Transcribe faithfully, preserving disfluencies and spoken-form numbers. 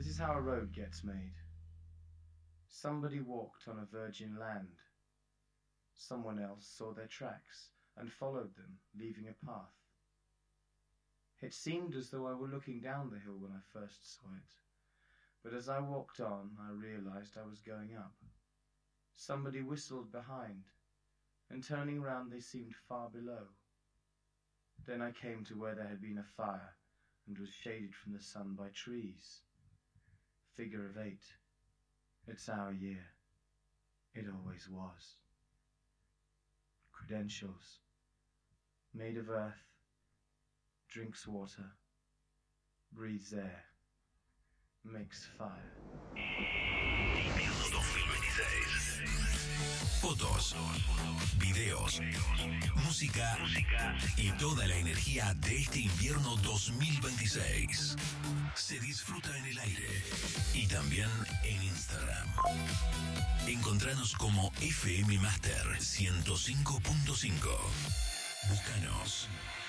This is how a road gets made. Somebody walked on a virgin land. Someone else saw their tracks and followed them, leaving a path. It seemed as though I were looking down the hill when I first saw it, but as I walked on, I realized I was going up. Somebody whistled behind, and turning round they seemed far below. Then I came to where there had been a fire and was shaded from the sun by trees. Figure of eight. It's our year. It always was. Credentials. Made of earth. Drinks water. Breathes air. Makes fire. Invierno dos mil veintiséis. Fotos, videos, música y toda la energía de este invierno dos mil veintiséis. Se disfruta en el aire y también en Instagram. Encontranos como F M Master ciento cinco punto cinco. Búscanos.